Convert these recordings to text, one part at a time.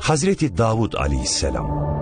Hazreti Davud aleyhisselam.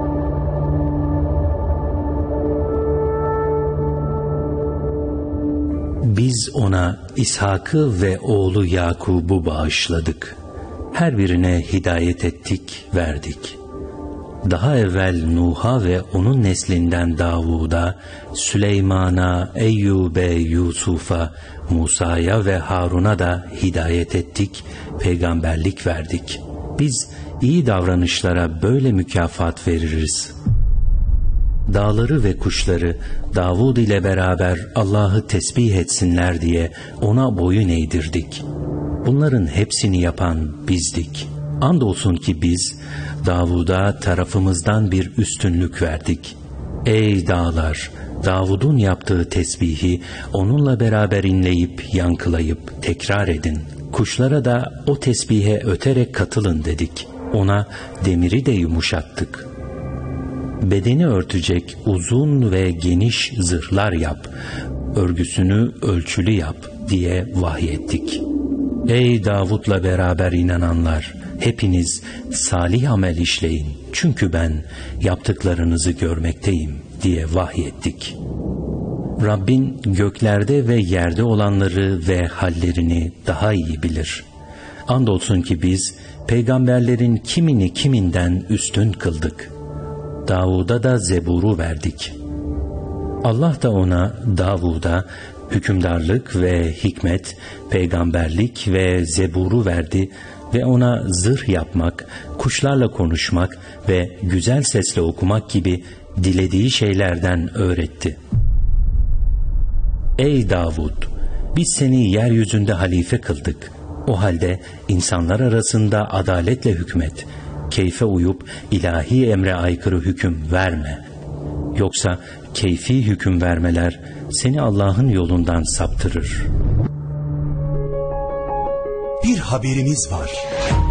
Biz ona İshak'ı ve oğlu Yakub'u bağışladık. Her birine hidayet ettik, verdik. Daha evvel Nuh'a ve onun neslinden Davud'a, Süleyman'a, Eyyub'e, Yusuf'a, Musa'ya ve Harun'a da hidayet ettik, peygamberlik verdik. Biz iyi davranışlara böyle mükafat veririz. Dağları ve kuşları Davud ile beraber Allah'ı tesbih etsinler diye ona boyun eğdirdik. Bunların hepsini yapan bizdik. Andolsun ki biz Davud'a tarafımızdan bir üstünlük verdik. Ey dağlar! Davud'un yaptığı tesbihi onunla beraber inleyip, yankılayıp, tekrar edin. Kuşlara da o tesbihe öterek katılın dedik. Ona demiri de yumuşattık. Bedeni örtecek uzun ve geniş zırhlar yap, örgüsünü ölçülü yap diye vahyettik. Ey Davud'la beraber inananlar! Hepiniz salih amel işleyin, çünkü ben yaptıklarınızı görmekteyim diye vahyettik. Rabbin göklerde ve yerde olanları ve hallerini daha iyi bilir. Andolsun ki biz peygamberlerin kimini kiminden üstün kıldık. Davud'a da Zebur'u verdik. Allah da ona, Davud'a hükümdarlık ve hikmet, peygamberlik ve Zebur'u verdi ve ona zırh yapmak, kuşlarla konuşmak ve güzel sesle okumak gibi dilediği şeylerden öğretti. Ey Davud! Biz seni yeryüzünde halife kıldık. O halde insanlar arasında adaletle hükmet. Keyfe uyup ilahi emre aykırı hüküm verme. Yoksa keyfi hüküm vermeler seni Allah'ın yolundan saptırır. Bir haberimiz var.